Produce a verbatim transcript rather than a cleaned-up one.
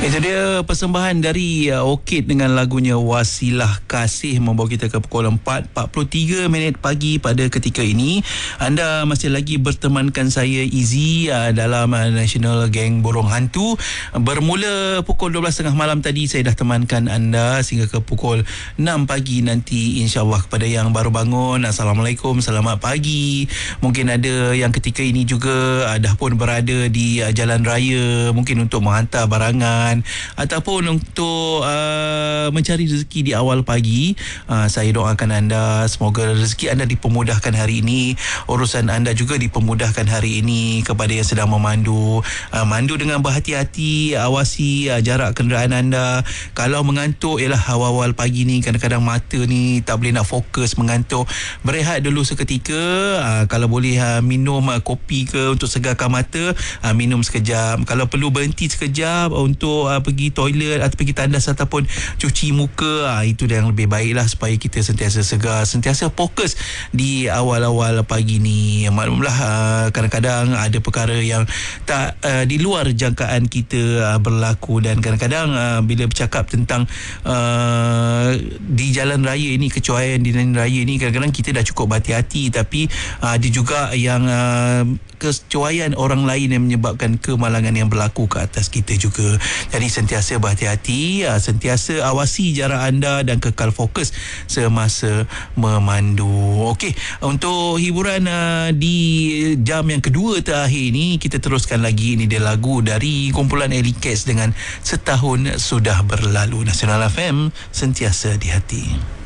Itu dia persembahan dari uh, Orchid dengan lagunya Wasilah Kasih, membawa kita ke pukul empat empat puluh tiga minit pagi pada ketika ini. Anda masih lagi bertemankan saya Izzy uh, dalam uh, National Gang Borong Hantu. Bermula pukul dua belas tiga puluh malam tadi, saya dah temankan anda sehingga ke pukul enam pagi nanti, insyaAllah. Kepada yang baru bangun, Assalamualaikum, selamat pagi. Mungkin ada yang ketika ini juga uh, dah pun berada di uh, jalan raya, mungkin untuk menghantar barangan ataupun untuk uh, mencari rezeki di awal pagi. uh, Saya doakan anda, semoga rezeki anda dipermudahkan hari ini, urusan anda juga dipermudahkan hari ini. Kepada yang sedang memandu, uh, mandu dengan berhati-hati, awasi uh, jarak kenderaan anda. Kalau mengantuk, ialah awal-awal pagi ni kadang-kadang mata ni tak boleh nak fokus, mengantuk, berehat dulu seketika. uh, Kalau boleh uh, minum uh, kopi ke untuk segarkan mata, uh, minum sekejap. Kalau perlu berhenti sekejap untuk uh, pergi toilet atau pergi tandas ataupun cuci muka, uh, itu yang lebih baiklah, supaya kita sentiasa segar, sentiasa fokus di awal-awal pagi ni. Maklumlah uh, kadang-kadang ada perkara yang tak uh, di luar jangkaan kita uh, berlaku, dan kadang-kadang uh, bila bercakap tentang uh, di jalan raya ini, kecuaian di jalan raya ini, kadang-kadang kita dah cukup berhati-hati, tapi uh, ada juga yang uh, kecuaian orang lain yang menyebabkan kemalangan yang berlaku ke atas kita juga. Jadi sentiasa berhati-hati, sentiasa awasi jarak anda dan kekal fokus semasa memandu. Okey, untuk hiburan uh, di jam yang kedua terakhir ini, kita teruskan lagi. Ini dia lagu dari kumpulan Alley Cats dengan Setahun Sudah Berlalu. Nasional F M, sentiasa di hati.